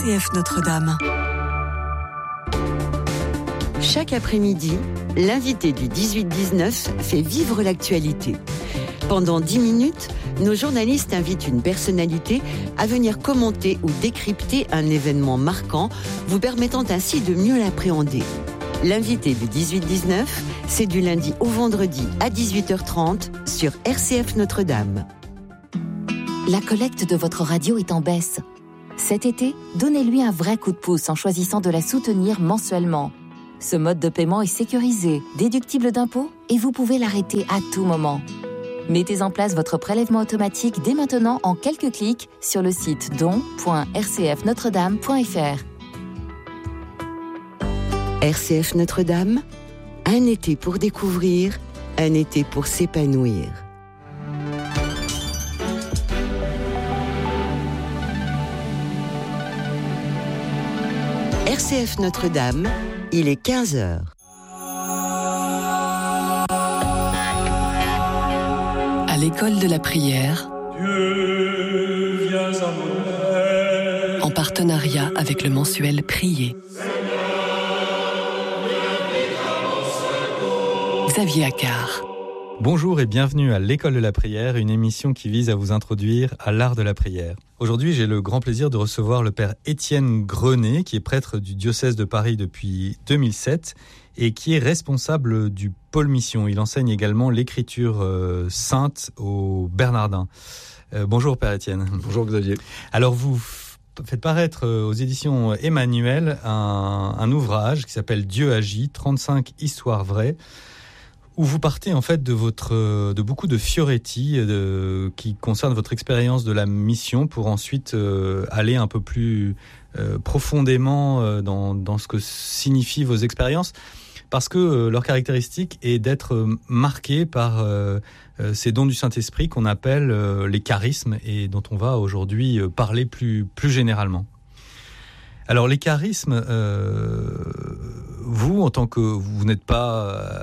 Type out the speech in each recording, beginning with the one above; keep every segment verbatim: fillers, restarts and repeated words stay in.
C F Notre-Dame. Chaque après-midi, l'invité du dix-huit dix-neuf fait vivre l'actualité. Pendant dix minutes, nos journalistes invitent une personnalité à venir commenter ou décrypter un événement marquant, vous permettant ainsi de mieux l'appréhender. L'invité du dix-huit dix-neuf, c'est du lundi au vendredi à dix-huit heures trente sur R C F Notre-Dame. La collecte de votre radio est en baisse. Cet été, donnez-lui un vrai coup de pouce en choisissant de la soutenir mensuellement. Ce mode de paiement est sécurisé, déductible d'impôts et vous pouvez l'arrêter à tout moment. Mettez en place votre prélèvement automatique dès maintenant en quelques clics sur le site don point r c f notre dame point f r. R C F Notre-Dame, un été pour découvrir, un été pour s'épanouir. R C F Notre-Dame, il est quinze heures. À l'école de la prière, Dieu, viens à mon aide. En partenariat avec le mensuel Prier. Xavier Accard. Bonjour et bienvenue à l'École de la prière, une émission qui vise à vous introduire à l'art de la prière. Aujourd'hui, j'ai le grand plaisir de recevoir le père Étienne Grenet, qui est prêtre du diocèse de Paris depuis deux mille sept et qui est responsable du pôle mission. Il enseigne également l'écriture euh, sainte aux Bernardins. Euh, bonjour père Étienne. Bonjour Xavier. Alors vous faites paraître aux éditions Emmanuel un, un ouvrage qui s'appelle Dieu agit, trente-cinq histoires vraies, où vous partez en fait de votre de beaucoup de fioretti de, qui concernent votre expérience de la mission pour ensuite euh, aller un peu plus euh, profondément euh, dans dans ce que signifient vos expériences, parce que euh, leur caractéristique est d'être euh, marqué par euh, euh, ces dons du Saint-Esprit qu'on appelle euh, les charismes et dont on va aujourd'hui euh, parler plus plus généralement. Alors les charismes, euh, vous en tant que vous n'êtes pas euh,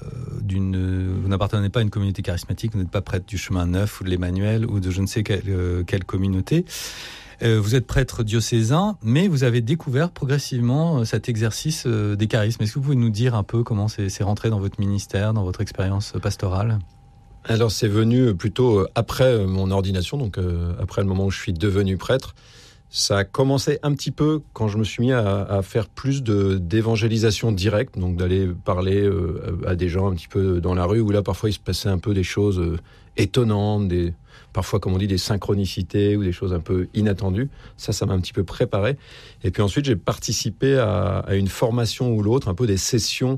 d'une, vous n'appartenez pas à une communauté charismatique, vous n'êtes pas prêtre du Chemin Neuf ou de l'Emmanuel ou de je ne sais quelle, euh, quelle communauté. Euh, vous êtes prêtre diocésain, mais vous avez découvert progressivement cet exercice euh, des charismes. Est-ce que vous pouvez nous dire un peu comment c'est, c'est rentré dans votre ministère, dans votre expérience pastorale ? Alors c'est venu plutôt après mon ordination, donc euh, après le moment où je suis devenu prêtre. Ça a commencé un petit peu quand je me suis mis à, à faire plus de, d'évangélisation directe, donc d'aller parler euh, à des gens un petit peu dans la rue, où là parfois il se passait un peu des choses euh, étonnantes, des, parfois comme on dit des synchronicités ou des choses un peu inattendues. Ça, ça m'a un petit peu préparé. Et puis ensuite j'ai participé à, à une formation ou l'autre, un peu des sessions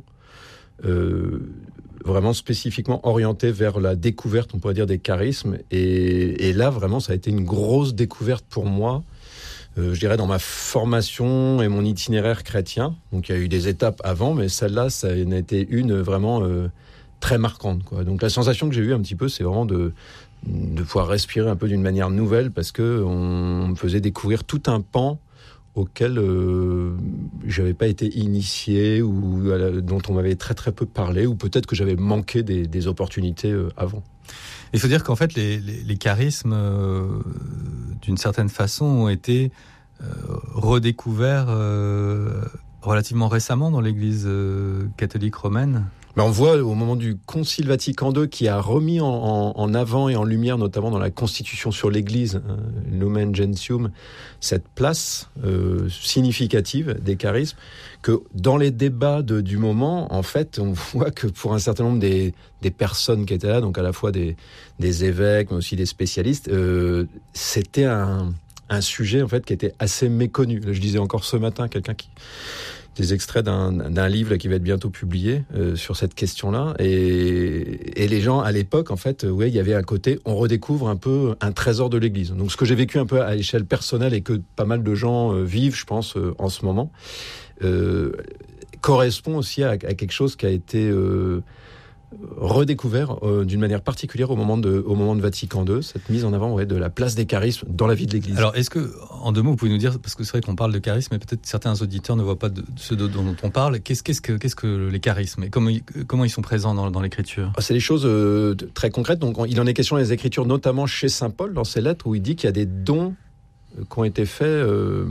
euh, vraiment spécifiquement orientées vers la découverte, on pourrait dire, des charismes. Et, et là vraiment ça a été une grosse découverte pour moi. Euh, je dirais dans ma formation et mon itinéraire chrétien. Donc il y a eu des étapes avant, mais celle-là, ça en a été une vraiment euh, très marquante, quoi. Donc la sensation que j'ai eue un petit peu, c'est vraiment de, de pouvoir respirer un peu d'une manière nouvelle, parce que on me faisait découvrir tout un pan auquel euh, j'avais pas été initié ou à la, dont on m'avait très très peu parlé, ou peut-être que j'avais manqué des, des opportunités euh, avant. Il faut dire qu'en fait, les, les, les charismes, euh, d'une certaine façon, ont été euh, redécouverts euh, relativement récemment dans l'Église euh, catholique romaine. Ben on voit au moment du Concile Vatican deux qui a remis en, en, en avant et en lumière, notamment dans la Constitution sur l'Église, euh, Lumen Gentium, cette place euh, significative des charismes, que dans les débats de, du moment, en fait, on voit que pour un certain nombre des, des personnes qui étaient là, donc à la fois des, des évêques, mais aussi des spécialistes, euh, c'était un, un sujet en fait qui était assez méconnu. Je disais encore ce matin quelqu'un qui... des extraits d'un, d'un livre là, qui va être bientôt publié euh, sur cette question-là. Et, et les gens, à l'époque, en fait, ouais, il y avait un côté, on redécouvre un peu un trésor de l'Église. Donc ce que j'ai vécu un peu à l'échelle personnelle et que pas mal de gens euh, vivent, je pense, euh, en ce moment, euh, correspond aussi à, à quelque chose qui a été euh, redécouvert euh, d'une manière particulière au moment de, au moment de Vatican deux, cette mise en avant ouais, de la place des charismes dans la vie de l'Église. Alors, est-ce que, en deux mots, vous pouvez nous dire, parce que c'est vrai qu'on parle de charisme, mais peut-être certains auditeurs ne voient pas de, de ce dont on parle, qu'est-ce, qu'est-ce, que, qu'est-ce que les charismes et comment, comment ils sont présents dans, dans l'Écriture ? C'est des choses euh, très concrètes. Donc, il en est question dans les Écritures, notamment chez Saint Paul, dans ses lettres, où il dit qu'il y a des dons qui ont été faits euh,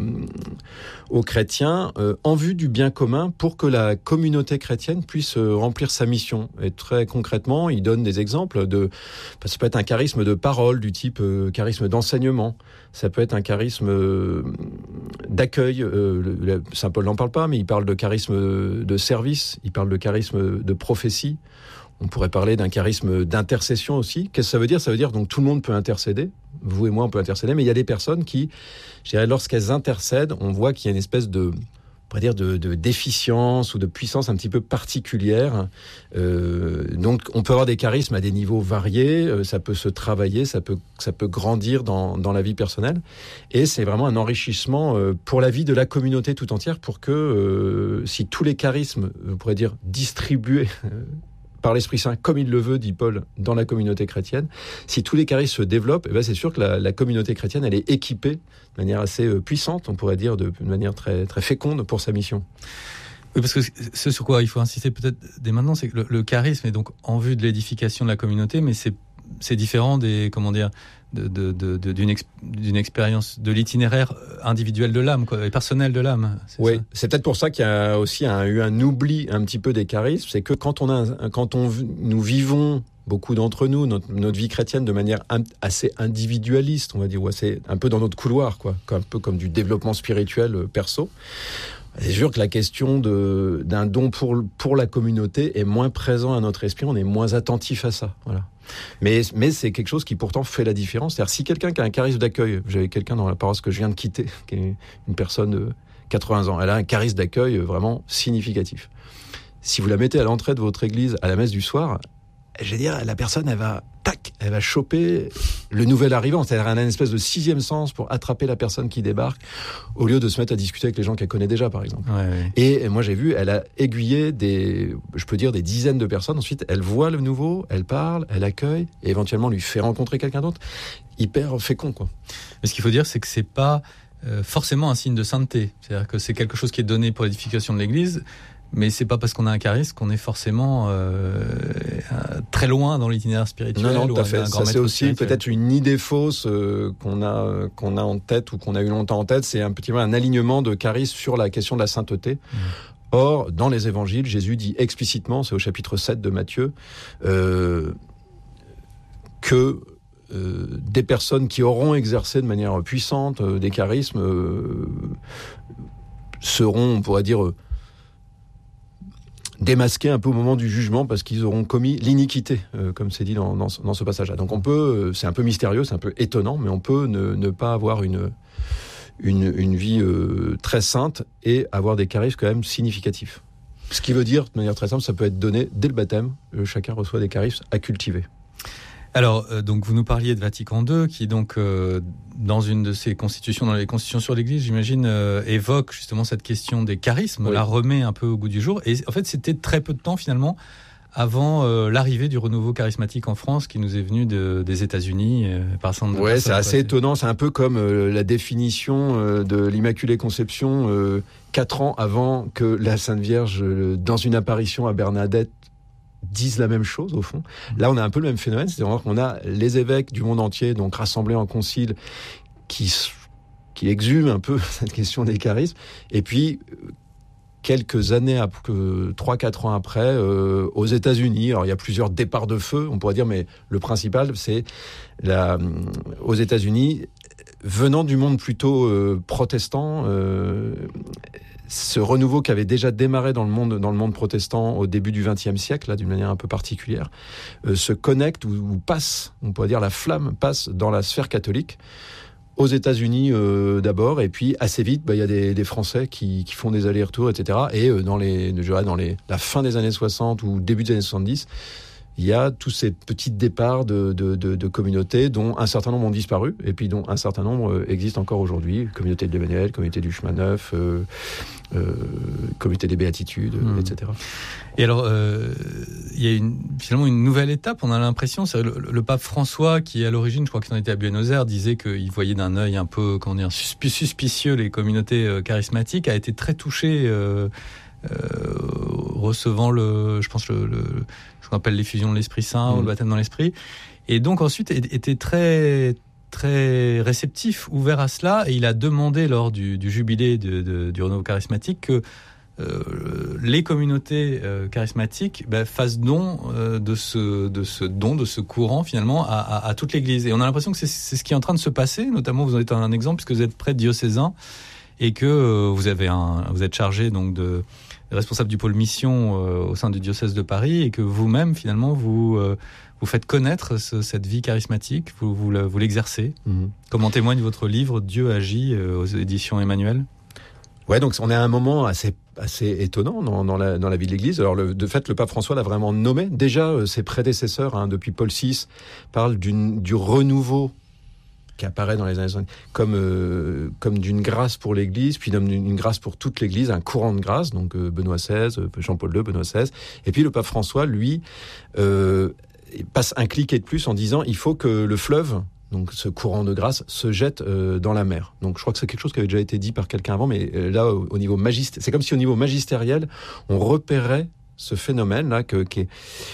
aux chrétiens euh, en vue du bien commun pour que la communauté chrétienne puisse euh, remplir sa mission. Et très concrètement, il donne des exemples de... Ça peut être un charisme de parole du type euh, charisme d'enseignement. Ça peut être un charisme euh, d'accueil. Euh, le, Saint Paul n'en parle pas, mais il parle de charisme de service. Il parle de charisme de prophétie. On pourrait parler d'un charisme d'intercession aussi. Qu'est-ce que ça veut dire ? Ça veut dire donc tout le monde peut intercéder. Vous et moi, on peut intercéder. Mais il y a des personnes qui, je dirais, lorsqu'elles intercèdent, on voit qu'il y a une espèce de, on pourrait dire, de, de déficience ou de puissance un petit peu particulière. Euh, donc, on peut avoir des charismes à des niveaux variés. Euh, ça peut se travailler, ça peut, ça peut grandir dans, dans la vie personnelle. Et c'est vraiment un enrichissement euh, pour la vie de la communauté tout entière pour que, euh, si tous les charismes, on pourrait dire, distribués par l'Esprit Saint, comme il le veut, dit Paul, dans la communauté chrétienne. Si tous les charismes se développent, eh ben c'est sûr que la, la communauté chrétienne, elle est équipée de manière assez euh, puissante, on pourrait dire, de, de manière très, très féconde pour sa mission. Oui, parce que ce sur quoi il faut insister peut-être dès maintenant, c'est que le, le charisme est donc en vue de l'édification de la communauté, mais c'est, c'est différent des, comment dire, de, de, de, de, d'une, ex, d'une expérience de l'itinéraire individuel de l'âme, quoi, et personnel de l'âme. C'est oui, ça. C'est peut-être pour ça qu'il y a aussi un, eu un oubli un petit peu des charismes, c'est que quand on a, quand on, nous vivons, beaucoup d'entre nous, notre, notre vie chrétienne de manière un, assez individualiste, on va dire, ou assez un peu dans notre couloir, quoi, un peu comme du développement spirituel euh, perso. C'est sûr que la question de, d'un don pour, pour la communauté est moins présent à notre esprit, on est moins attentif à ça. Voilà. Mais, mais c'est quelque chose qui pourtant fait la différence. C'est-à-dire si quelqu'un qui a un charisme d'accueil, j'avais quelqu'un dans la paroisse que je viens de quitter, qui est une personne de quatre-vingts ans, elle a un charisme d'accueil vraiment significatif. Si vous la mettez à l'entrée de votre église à la messe du soir, je veux dire, la personne, elle va, tac, elle va choper le nouvel arrivant. C'est-à-dire, elle a une espèce de sixième sens pour attraper la personne qui débarque, au lieu de se mettre à discuter avec les gens qu'elle connaît déjà, par exemple. Ouais, ouais. Et moi, j'ai vu, elle a aiguillé des, je peux dire, des dizaines de personnes. Ensuite, elle voit le nouveau, elle parle, elle accueille, et éventuellement lui fait rencontrer quelqu'un d'autre. Hyper fécond, quoi. Mais ce qu'il faut dire, c'est que c'est pas euh, forcément un signe de sainteté. C'est-à-dire que c'est quelque chose qui est donné pour l'édification de l'Église, mais c'est pas parce qu'on a un charisme qu'on est forcément euh, très loin dans l'itinéraire spirituel. Non, non, tout à fait. Ça, c'est aussi spirituel. Peut-être une idée fausse euh, qu'on a euh, qu'on a en tête ou qu'on a eu longtemps en tête. C'est un petit peu un alignement de charisme sur la question de la sainteté. Mmh. Or, dans les évangiles, Jésus dit explicitement, c'est au chapitre sept de Matthieu, euh, que euh, des personnes qui auront exercé de manière puissante euh, des charismes euh, seront, on pourrait dire, euh, démasqués un peu au moment du jugement parce qu'ils auront commis l'iniquité, euh, comme c'est dit dans, dans, dans ce passage-là. Donc on peut, euh, c'est un peu mystérieux, c'est un peu étonnant, mais on peut ne, ne pas avoir une, une, une vie euh, très sainte et avoir des charismes quand même significatifs. Ce qui veut dire, de manière très simple, ça peut être donné dès le baptême. Euh, chacun reçoit des charismes à cultiver. Alors, euh, donc vous nous parliez de Vatican deux, qui donc, euh, dans une de ses constitutions, dans les constitutions sur l'Église, j'imagine, euh, évoque justement cette question des charismes, oui. La remet un peu au goût du jour. Et en fait, c'était très peu de temps finalement avant euh, l'arrivée du renouveau charismatique en France, qui nous est venu de, des États-Unis euh, par centre de Ouais, c'est assez passé. étonnant. C'est un peu comme euh, la définition euh, de l'Immaculée Conception euh, quatre ans avant que la Sainte Vierge, euh, dans une apparition à Bernadette, disent la même chose au fond. Là, on a un peu le même phénomène, c'est-à-dire qu'on a les évêques du monde entier, donc rassemblés en concile, qui, qui exhument un peu cette question des charismes, et puis quelques années, trois quatre ans après, euh, aux États-Unis, alors il y a plusieurs départs de feu, on pourrait dire, mais le principal, c'est la, aux États-Unis, venant du monde plutôt euh, protestant, euh, ce renouveau qui avait déjà démarré dans le monde, dans le monde protestant au début du vingtième siècle, là, d'une manière un peu particulière, euh, se connecte ou, ou passe, on pourrait dire la flamme passe dans la sphère catholique, aux États-Unis euh, d'abord, et puis assez vite, bah, y a des, des Français qui, qui font des allers-retours, et cetera. Et euh, dans, les, je dirais dans les, la fin des années soixante ou début des années soixante-dix, il y a tous ces petits départs de, de, de, de communautés dont un certain nombre ont disparu et puis dont un certain nombre existent encore aujourd'hui. Communauté de l'Emmanuel, communauté du Chemin Neuf, euh, euh, communauté des Béatitudes, mmh. et cetera. Et alors, euh, il y a une, finalement une nouvelle étape, on a l'impression, c'est le, le pape François qui, à l'origine, je crois qu'il en était à Buenos Aires, disait qu'il voyait d'un œil un peu, comment dire, suspicieux les communautés charismatiques, a été très touché euh, euh, recevant le, je pense, le... le ce qu'on appelle l'effusion de l'Esprit Saint, mmh. ou le baptême dans l'Esprit, et donc ensuite était très très réceptif, ouvert à cela, et il a demandé lors du, du jubilé de, de, du renouveau charismatique que euh, les communautés euh, charismatiques bah, fassent don euh, de, ce, de ce don, de ce courant finalement à, à, à toute l'Église. Et on a l'impression que c'est, c'est ce qui est en train de se passer, notamment vous en êtes un exemple puisque vous êtes prêtre diocésain et que euh, vous, avez un, vous êtes chargé donc de responsable du pôle mission euh, au sein du diocèse de Paris et que vous-même finalement vous euh, vous faites connaître ce, cette vie charismatique, vous, vous, le, vous l'exercez. Mmh. Comme en témoigne votre livre Dieu agit euh, aux éditions Emmanuel. Ouais, donc on est à un moment assez assez étonnant dans, dans la dans la vie de l'Église. Alors le, de fait, le pape François l'a vraiment nommé. Déjà, euh, ses prédécesseurs, hein, depuis Paul six, parlent d'une du renouveau qui apparaît dans les années soixante-dix comme euh, comme d'une grâce pour l'Église, puis d'une une grâce pour toute l'Église, un courant de grâce. Donc euh, Benoît seize, Jean-Paul deux, Benoît seize, et puis le pape François, lui, euh, passe un cliquet de plus en disant il faut que le fleuve, donc ce courant de grâce, se jette euh, dans la mer. Donc je crois que c'est quelque chose qui avait déjà été dit par quelqu'un avant, mais euh, là au, au niveau magistériel, c'est comme si au niveau magistériel, on repérait ce phénomène là que qui est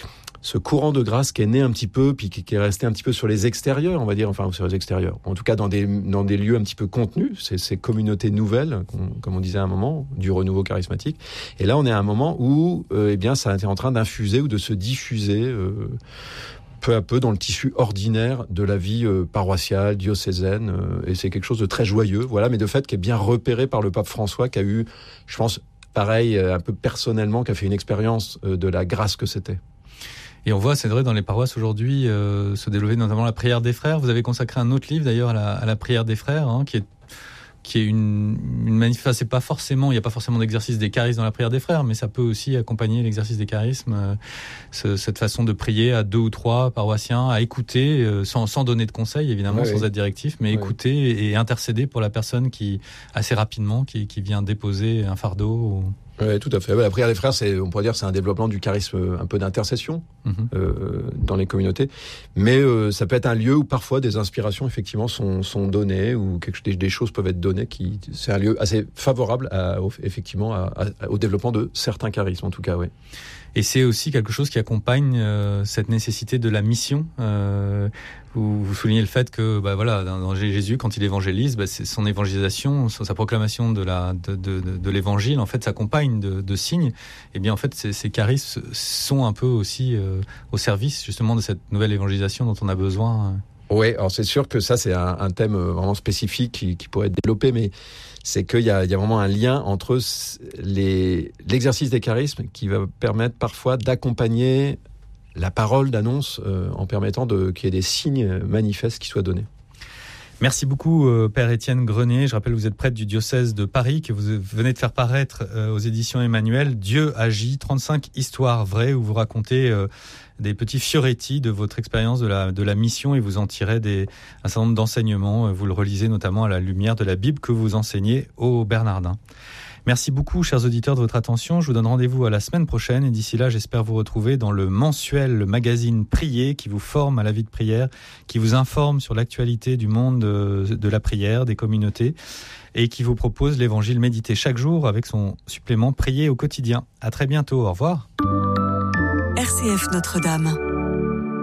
ce courant de grâce qui est né un petit peu, puis qui est resté un petit peu sur les extérieurs, on va dire, enfin sur les extérieurs, en tout cas dans des dans des lieux un petit peu contenus, c'est ces communautés nouvelles, comme on disait à un moment, du renouveau charismatique. Et là, on est à un moment où, euh, eh bien, ça est en train d'infuser ou de se diffuser euh, peu à peu dans le tissu ordinaire de la vie euh, paroissiale, diocésaine, euh, et c'est quelque chose de très joyeux, voilà, mais de fait qui est bien repéré par le pape François, qui a eu, je pense, pareil, euh, un peu personnellement, qui a fait une expérience euh, de la grâce que c'était. Et on voit, c'est vrai, dans les paroisses aujourd'hui, euh, se développer notamment la prière des frères. Vous avez consacré un autre livre d'ailleurs à la, à la prière des frères, hein, qui est qui est une, une manif... enfin, c'est pas forcément, il n'y a pas forcément d'exercice des charismes dans la prière des frères, mais ça peut aussi accompagner l'exercice des charismes, euh, ce, cette façon de prier à deux ou trois paroissiens, à écouter, euh, sans, sans donner de conseils évidemment, ouais, sans oui. être directif, mais ouais. écouter et intercéder pour la personne qui, assez rapidement, qui, qui vient déposer un fardeau. Ou... Oui, tout à fait. La prière des frères, c'est, on pourrait dire, c'est un développement du charisme un peu d'intercession mmh. euh, dans les communautés. Mais euh, ça peut être un lieu où parfois des inspirations effectivement sont, sont données, ou quelque, des, des choses peuvent être données. Qui, c'est un lieu assez favorable à, au, effectivement à, à, au développement de certains charismes, en tout cas, oui. Et c'est aussi quelque chose qui accompagne euh, cette nécessité de la mission. Euh, vous, vous soulignez le fait que, bah voilà, dans, dans Jésus, quand il évangélise, bah, c'est son évangélisation, sa proclamation de la de, de, de, de l'évangile, en fait, s'accompagne de, de signes. Et bien, en fait, ces, ces charismes sont un peu aussi euh, au service justement de cette nouvelle évangélisation dont on a besoin. Oui, alors c'est sûr que ça, c'est un, un thème vraiment spécifique qui, qui pourrait être développé, mais c'est qu'il y a, il y a vraiment un lien entre les, l'exercice des charismes qui va permettre parfois d'accompagner la parole d'annonce euh, en permettant de, qu'il y ait des signes manifestes qui soient donnés. Merci beaucoup, euh, Père Étienne Grenier. Je rappelle, vous êtes prêtre du diocèse de Paris, que vous venez de faire paraître euh, aux éditions Emmanuel, Dieu agit, trente-cinq histoires vraies, où vous racontez euh, des petits fioretti de votre expérience de la, de la mission, et vous en tirez des, un certain nombre d'enseignements. Vous le relisez notamment à la lumière de la Bible que vous enseignez aux Bernardins. Merci beaucoup, chers auditeurs, de votre attention. Je vous donne rendez-vous à la semaine prochaine, et d'ici là, j'espère vous retrouver dans le mensuel le magazine Prier, qui vous forme à la vie de prière, qui vous informe sur l'actualité du monde de, de la prière, des communautés, et qui vous propose l'évangile médité chaque jour avec son supplément Prier au quotidien. À très bientôt, au revoir. R C F Notre-Dame.